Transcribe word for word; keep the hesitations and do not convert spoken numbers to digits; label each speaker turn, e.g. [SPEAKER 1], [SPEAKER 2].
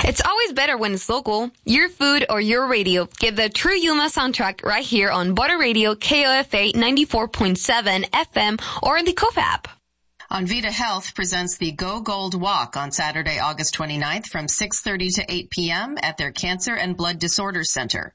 [SPEAKER 1] It's always better when it's local. Your food or your radio. Get the True Yuma soundtrack right here on Butter Radio K O F A ninety-four point seven F M or in the K O F app.
[SPEAKER 2] Envita Health presents the Go Gold Walk on Saturday, August twenty-ninth from six thirty to eight p.m. at their Cancer and Blood Disorders Center.